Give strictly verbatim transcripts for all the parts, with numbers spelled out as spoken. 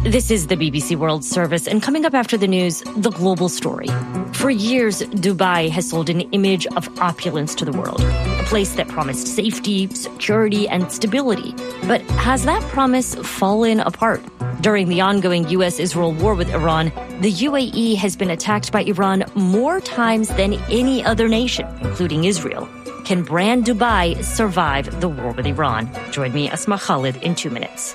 This is the B B C World Service, and coming up after the news, the global story. For years, Dubai has sold an image of opulence to the world, a place that promised safety, security, and stability. But has that promise fallen apart? During the ongoing U S Israel war with Iran, the U A E has been attacked by Iran more times than any other nation, including Israel. Can brand Dubai survive the war with Iran? Join me, Asma Khalid, in two minutes.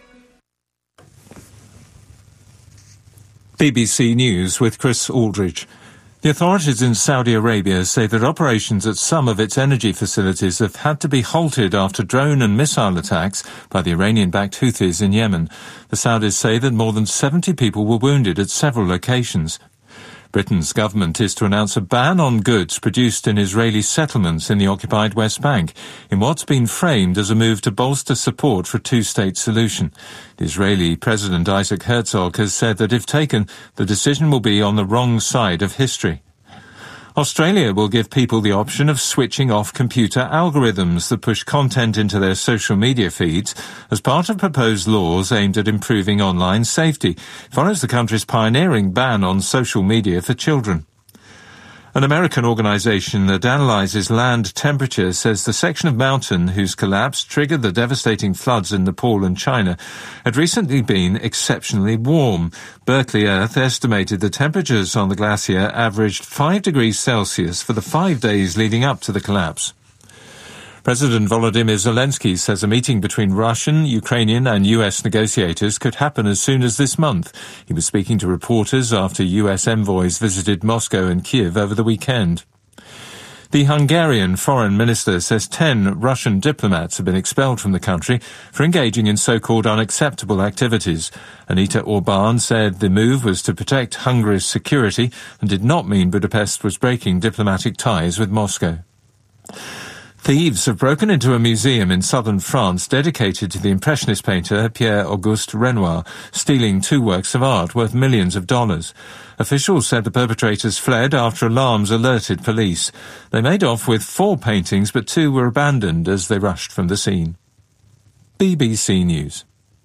B B C News with Chris Aldridge. The authorities in Saudi Arabia say that operations at some of its energy facilities have had to be halted after drone and missile attacks by the Iranian-backed Houthis in Yemen. The Saudis say that more than seventy people were wounded at several locations. Britain's government is to announce a ban on goods produced in Israeli settlements in the occupied West Bank, in what's been framed as a move to bolster support for a two-state solution. The Israeli President Isaac Herzog has said that if taken, the decision will be on the wrong side of history. Australia will give people the option of switching off computer algorithms that push content into their social media feeds as part of proposed laws aimed at improving online safety. It follows the country's pioneering ban on social media for children. An American organization that analyzes land temperature says the section of mountain whose collapse triggered the devastating floods in Nepal and China had recently been exceptionally warm. Berkeley Earth estimated the temperatures on the glacier averaged five degrees Celsius for the five days leading up to the collapse. President Volodymyr Zelensky says a meeting between Russian, Ukrainian and U S negotiators could happen as soon as this month. He was speaking to reporters after U S envoys visited Moscow and Kiev over the weekend. The Hungarian foreign minister says ten Russian diplomats have been expelled from the country for engaging in so-called unacceptable activities. Anita Orban said the move was to protect Hungary's security and did not mean Budapest was breaking diplomatic ties with Moscow. Thieves have broken into a museum in southern France dedicated to the Impressionist painter Pierre-Auguste Renoir, stealing two works of art worth millions of dollars. Officials said the perpetrators fled after alarms alerted police. They made off with four paintings, but two were abandoned as they rushed from the scene. B B C News.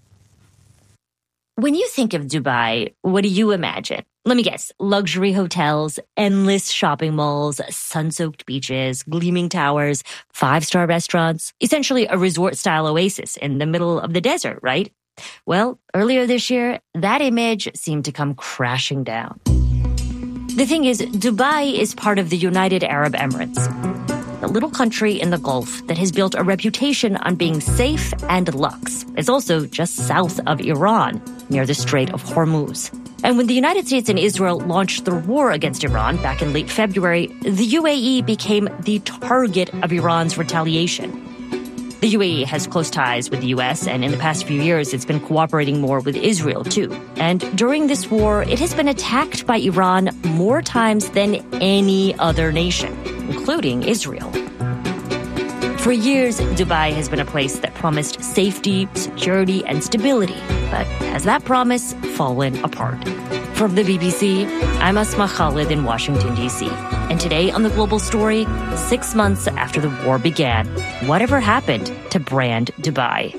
When you think of Dubai, what do you imagine? Let me guess. Luxury hotels, endless shopping malls, sun-soaked beaches, gleaming towers, five-star restaurants. Essentially a resort-style oasis in the middle of the desert, right? Well, earlier this year, that image seemed to come crashing down. The thing is, Dubai is part of the United Arab Emirates, a little country in the Gulf that has built a reputation on being safe and luxe. It's also just south of Iran, near the Strait of Hormuz. And when the United States and Israel launched their war against Iran back in late February, the U A E became the target of Iran's retaliation. The U A E has close ties with the U S, and in the past few years, it's been cooperating more with Israel, too. And during this war, it has been attacked by Iran more times than any other nation, including Israel. For years, Dubai has been a place that promised safety, security, and stability. But has that promise fallen apart? From the B B C, I'm Asma Khalid in Washington, D C. And today on The Global Story, six months after the war began, whatever happened to brand Dubai?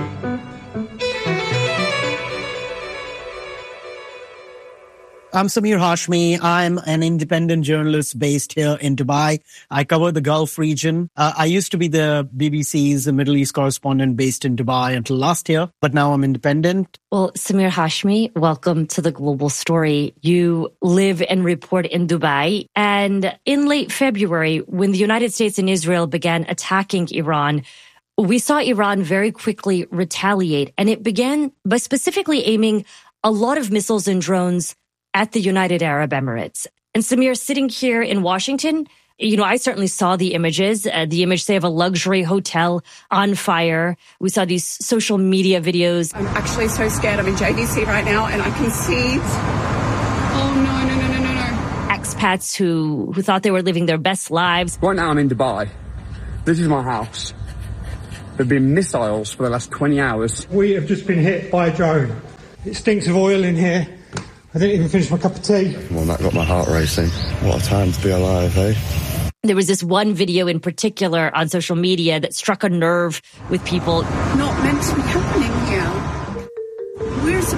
I'm Samir Hashmi. I'm an independent journalist based here in Dubai. I cover the Gulf region. Uh, I used to be the B B C's Middle East correspondent based in Dubai until last year, but now I'm independent. Well, Samir Hashmi, welcome to The Global Story. You live and report in Dubai. And in late February, when the United States and Israel began attacking Iran, we saw Iran very quickly retaliate. And it began by specifically aiming a lot of missiles and drones at the United Arab Emirates. And Samir, sitting here in Washington, you know, I certainly saw the images, uh, the image, say, of a luxury hotel on fire. We saw these social media videos. I'm actually so scared. I'm in J V C right now, and I can see... Oh, no, no, no, no, no, no. Expats who, who thought they were living their best lives. Right now I'm in Dubai. This is my house. There have been missiles for the last twenty hours. We have just been hit by a drone. It stinks of oil in here. I didn't even finish my cup of tea. Well, that got my heart racing. What a time to be alive, eh? There was this one video in particular on social media that struck a nerve with people. Not meant to be happening here. We're supposed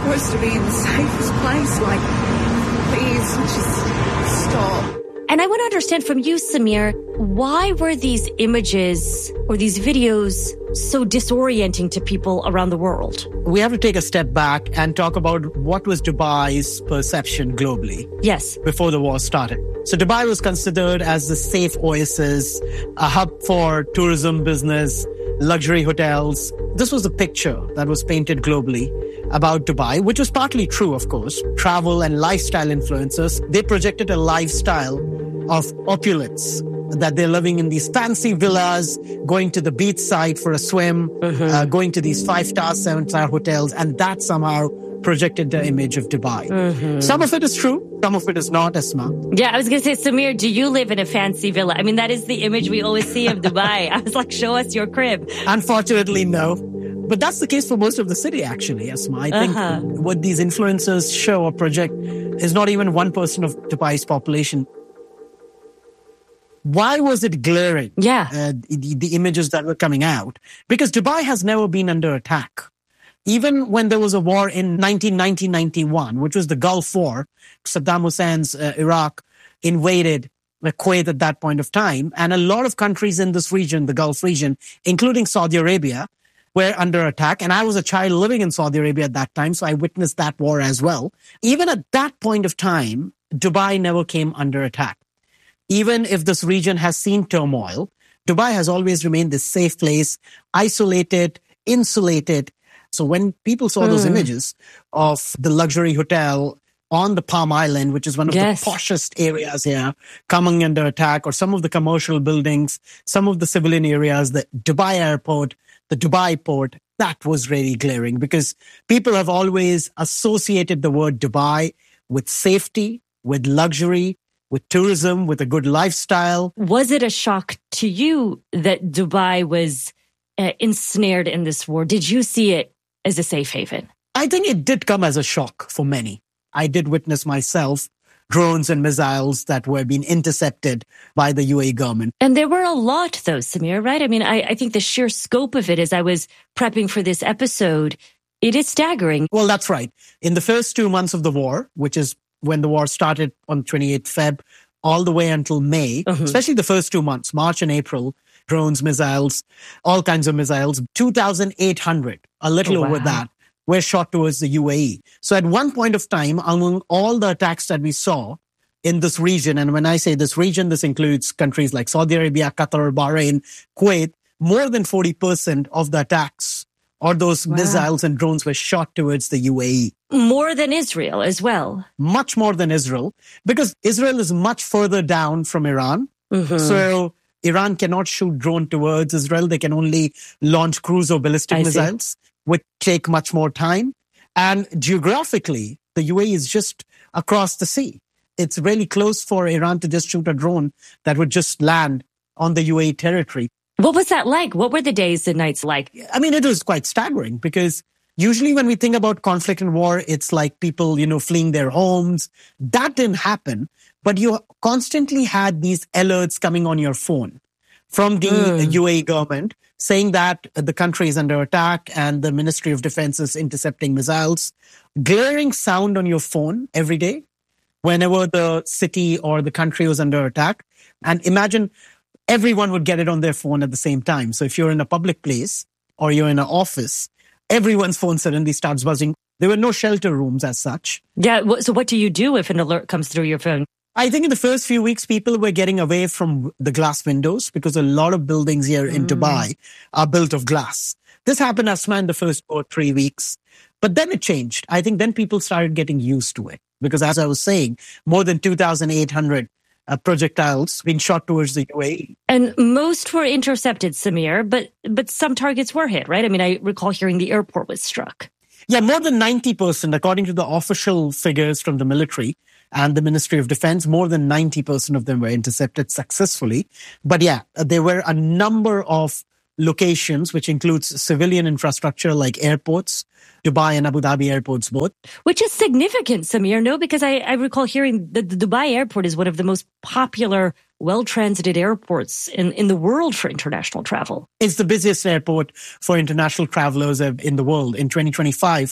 supposed to be in the safest place. Like, please, just stop. And I want to understand from you, Samir, why were these images or these videos so disorienting to people around the world? We have to take a step back and talk about what was Dubai's perception globally. Yes. Before the war started. So Dubai was considered as the safe oasis, a hub for tourism business, luxury hotels. This was the picture that was painted globally about Dubai, which was partly true, of course. Travel and lifestyle influencers, they projected a lifestyle of opulence, that they're living in these fancy villas, going to the beach side for a swim, mm-hmm. uh, going to these five-star, seven-star hotels, and that somehow projected the image of Dubai. Mm-hmm. Some of it is true, some of it is not, Asma. Yeah, I was going to say, Samir, do you live in a fancy villa? I mean, that is the image we always see of Dubai. I was like, show us your crib. Unfortunately, no. But that's the case for most of the city, actually, Asma. I think uh-huh. what these influencers show or project is not even one percent of Dubai's population. Why was it glaring? Yeah. Uh, the, the images that were coming out? Because Dubai has never been under attack. Even when there was a war in nineteen ninety to ninety-one, which was the Gulf War, Saddam Hussein's uh, Iraq invaded Kuwait at that point of time. And a lot of countries in this region, the Gulf region, including Saudi Arabia, were under attack. And I was a child living in Saudi Arabia at that time, so I witnessed that war as well. Even at that point of time, Dubai never came under attack. Even if this region has seen turmoil, Dubai has always remained this safe place, isolated, insulated. So when people saw mm. those images of the luxury hotel on the Palm Island, which is one of yes. the poshest areas here, coming under attack, or some of the commercial buildings, some of the civilian areas, the Dubai airport, the Dubai port, that was really glaring because people have always associated the word Dubai with safety, with luxury, with tourism, with a good lifestyle. Was it a shock to you that Dubai was uh, ensnared in this war? Did you see it as a safe haven? I think it did come as a shock for many. I did witness myself drones and missiles that were being intercepted by the U A E government. And there were a lot, though, Samir, right? I mean, I, I think the sheer scope of it, as I was prepping for this episode, it is staggering. Well, that's right. In the first two months of the war, which is when the war started on twenty-eighth of February, all the way until May, uh-huh. especially the first two months, March and April, drones, missiles, all kinds of missiles, two thousand eight hundred, a little oh, wow. over that, were shot towards the U A E. So at one point of time, among all the attacks that we saw in this region, and when I say this region, this includes countries like Saudi Arabia, Qatar, Bahrain, Kuwait, more than forty percent of the attacks or those wow. missiles and drones were shot towards the U A E. More than Israel as well. Much more than Israel, because Israel is much further down from Iran. Mm-hmm. So Iran cannot shoot drone towards Israel. They can only launch cruise or ballistic I missiles, see. which take much more time. And geographically, the U A E is just across the sea. It's really close for Iran to just shoot a drone that would just land on the U A E territory. What was that like? What were the days and nights like? I mean, it was quite staggering because usually when we think about conflict and war, it's like people, you know, fleeing their homes. That didn't happen. But you constantly had these alerts coming on your phone from the mm. U A E government saying that the country is under attack and the Ministry of Defense is intercepting missiles. Glaring sound on your phone every day whenever the city or the country was under attack. And imagine everyone would get it on their phone at the same time. So if you're in a public place or you're in an office, everyone's phone suddenly starts buzzing. There were no shelter rooms as such. Yeah. So what do you do if an alert comes through your phone? I think in the first few weeks, people were getting away from the glass windows because a lot of buildings here in mm. Dubai are built of glass. This happened, Asma, in the first two or three weeks. But then it changed. I think then people started getting used to it. Because as I was saying, more than two thousand eight hundred uh, projectiles being shot towards the U A E. And most were intercepted, Samir, but but some targets were hit, right? I mean, I recall hearing the airport was struck. Yeah, more than ninety percent, according to the official figures from the military and the Ministry of Defense, more than ninety percent of them were intercepted successfully. But yeah, there were a number of locations, which includes civilian infrastructure like airports, Dubai and Abu Dhabi airports both. Which is significant, Samir, no? Because I, I recall hearing that the Dubai airport is one of the most popular, well-transited airports in, in the world for international travel. It's the busiest airport for international travelers in the world. In twenty twenty-five,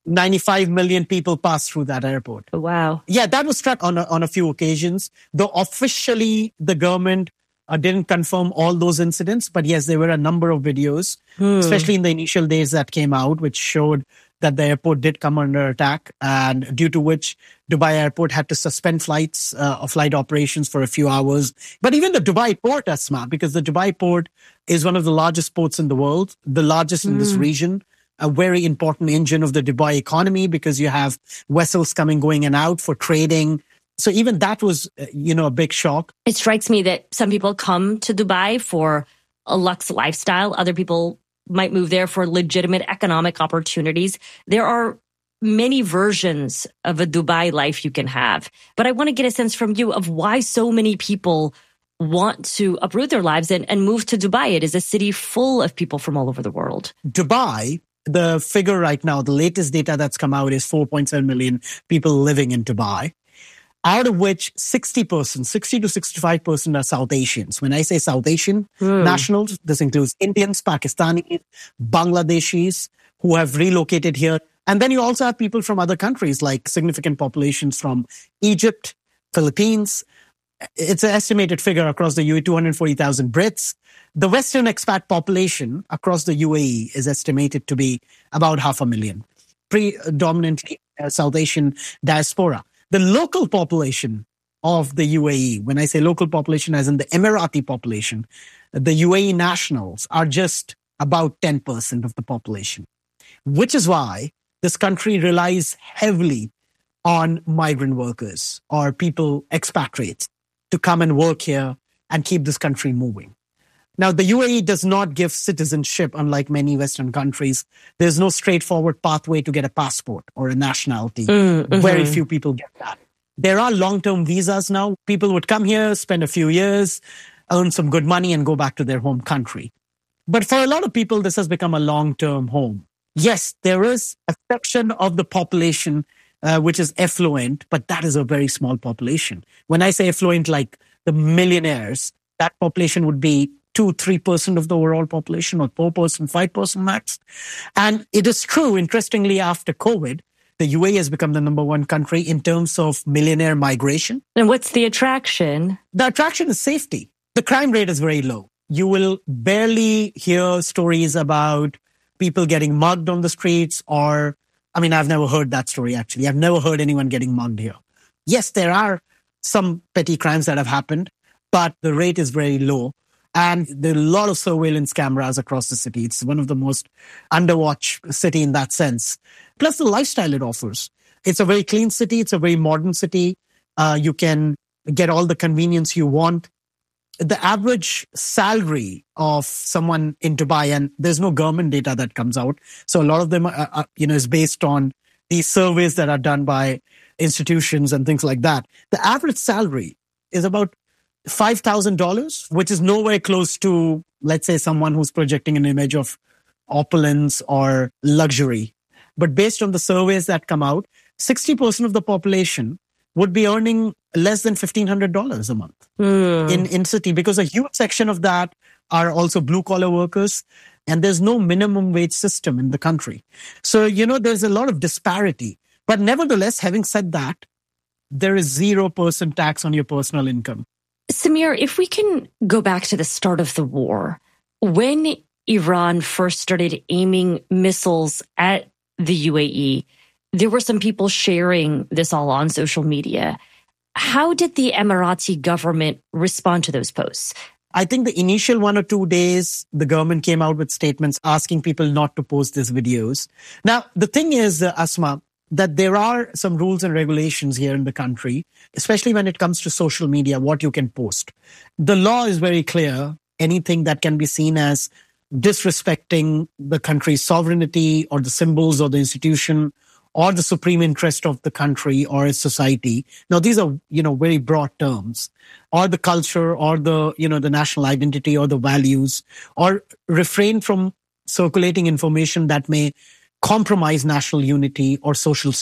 ninety-five million people pass through that airport. Oh, wow. Yeah, that was struck on a, on a few occasions, though officially the government uh, didn't confirm all those incidents. But yes, there were a number of videos, hmm. especially in the initial days that came out, which showed that the airport did come under attack, and due to which Dubai airport had to suspend flights uh, or flight operations for a few hours. But even the Dubai port, Asma, because the Dubai port is one of the largest ports in the world, the largest in mm. this region, a very important engine of the Dubai economy because you have vessels coming, going and out for trading. So even that was, you know, a big shock. It strikes me that some people come to Dubai for a luxe lifestyle. Other people might move there for legitimate economic opportunities. There are many versions of a Dubai life you can have. But I want to get a sense from you of why so many people want to uproot their lives and, and move to Dubai. It is a city full of people from all over the world. Dubai, the figure right now, the latest data that's come out is four point seven million people living in Dubai, out of which sixty percent, sixty to sixty-five percent are South Asians. When I say South Asian hmm. nationals, this includes Indians, Pakistanis, Bangladeshis who have relocated here. And then you also have people from other countries, like significant populations from Egypt, Philippines. It's an estimated figure across the U A E, two hundred forty thousand Brits. The Western expat population across the U A E is estimated to be about half a million, predominantly uh, South Asian diaspora. The local population of the U A E, when I say local population as in the Emirati population, the U A E nationals are just about ten percent of the population, which is why this country relies heavily on migrant workers or people, expatriates, to come and work here and keep this country moving. Now, the U A E does not give citizenship, unlike many Western countries. There's no straightforward pathway to get a passport or a nationality. Mm-hmm. Very few people get that. There are long-term visas now. People would come here, spend a few years, earn some good money, and go back to their home country. But for a lot of people, this has become a long-term home. Yes, there is a section of the population uh, which is affluent, but that is a very small population. When I say affluent, like the millionaires, that population would be two, three percent of the overall population, or four percent, five percent max. And it is true, interestingly, after COVID, the U A E has become the number one country in terms of millionaire migration. And what's the attraction? The attraction is safety. The crime rate is very low. You will barely hear stories about people getting mugged on the streets, or, I mean, I've never heard that story, actually. I've never heard anyone getting mugged here. Yes, there are some petty crimes that have happened, but the rate is very low. And there are a lot of surveillance cameras across the city. It's one of the most underwatched city in that sense. Plus the lifestyle it offers. It's a very clean city. It's a very modern city. Uh, you can get all the convenience you want. The average salary of someone in Dubai, and there's no government data that comes out, so a lot of them are, are, you know, is based on these surveys that are done by institutions and things like that. The average salary is about five thousand dollars, which is nowhere close to, let's say, someone who's projecting an image of opulence or luxury. But based on the surveys that come out, sixty percent of the population would be earning less than fifteen hundred dollars a month mm. in, in city, because a huge section of that are also blue-collar workers, and there's no minimum wage system in the country. So, you know, there's a lot of disparity. But nevertheless, having said that, there is zero percent tax on your personal income. Samir, if we can go back to the start of the war, when Iran first started aiming missiles at the U A E, there were some people sharing this all on social media. How did the Emirati government respond to those posts? I think the initial one or two days, the government came out with statements asking people not to post these videos. Now, the thing is, uh, Asma, that there are some rules and regulations here in the country, especially when it comes to social media, what you can post. The law is very clear. Anything that can be seen as disrespecting the country's sovereignty or the symbols or the institution or the supreme interest of the country or its society. Now, these are, you know, very broad terms, or the culture or the, you know, the national identity or the values, or refrain from circulating information that may compromise national unity or social